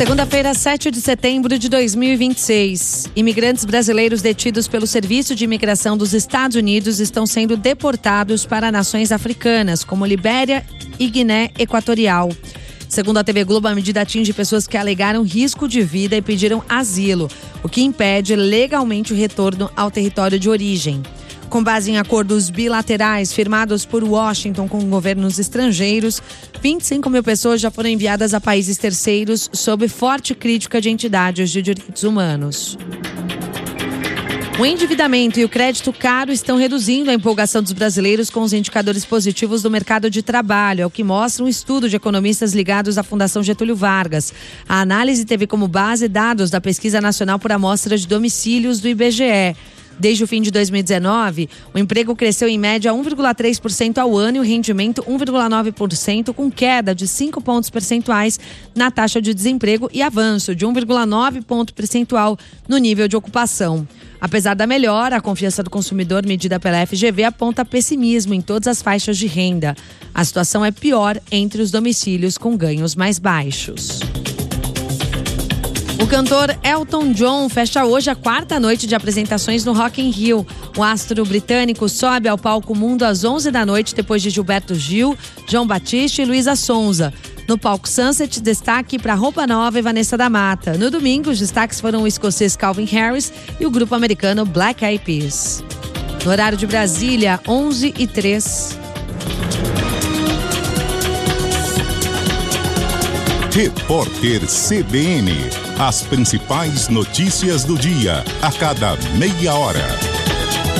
Segunda-feira, 7 de setembro de 2026. Imigrantes brasileiros detidos pelo Serviço de Imigração dos Estados Unidos estão sendo deportados para nações africanas, como Libéria e Guiné Equatorial. Segundo a TV Globo, a medida atinge pessoas que alegaram risco de vida e pediram asilo, o que impede legalmente o retorno ao território de origem. Com base em acordos bilaterais firmados por Washington com governos estrangeiros, 25 mil pessoas já foram enviadas a países terceiros sob forte crítica de entidades de direitos humanos. O endividamento e o crédito caro estão reduzindo a empolgação dos brasileiros com os indicadores positivos do mercado de trabalho, é o que mostra um estudo de economistas ligados à Fundação Getúlio Vargas. A análise teve como base dados da Pesquisa Nacional por Amostra de Domicílios do IBGE. Desde o fim de 2019, o emprego cresceu em média 1,3% ao ano e o rendimento 1,9%, com queda de 5 pontos percentuais na taxa de desemprego e avanço de 1,9 ponto percentual no nível de ocupação. Apesar da melhora, a confiança do consumidor medida pela FGV aponta pessimismo em todas as faixas de renda. A situação é pior entre os domicílios com ganhos mais baixos. O cantor Elton John fecha hoje a quarta noite de apresentações no Rock in Rio. O astro britânico sobe ao palco Mundo às 11 da noite, depois de Gilberto Gil, João Batista e Luísa Sonza. No palco Sunset, destaque para Roupa Nova e Vanessa da Mata. No domingo, os destaques foram o escocês Calvin Harris e o grupo americano Black Eyed Peas. No horário de Brasília, 11h03. Repórter CBN. As principais notícias do dia, a cada meia hora.